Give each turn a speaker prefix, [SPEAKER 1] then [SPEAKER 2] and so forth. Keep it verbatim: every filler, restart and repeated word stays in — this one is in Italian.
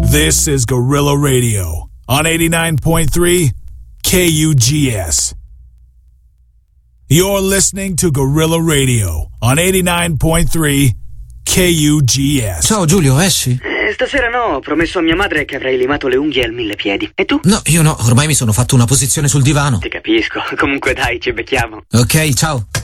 [SPEAKER 1] This is Gorilla Radio on eighty-nine point three K U G S. You're listening to Gorilla Radio on eighty-nine point three K U G S.
[SPEAKER 2] Ciao Giulio, esci?
[SPEAKER 3] Eh, stasera no, ho promesso a mia madre che avrei limato le unghie al mille piedi. E tu?
[SPEAKER 2] No, io no, ormai mi sono fatto una posizione sul divano.
[SPEAKER 3] Ti capisco, comunque dai, ci becchiamo.
[SPEAKER 2] Ok, ciao.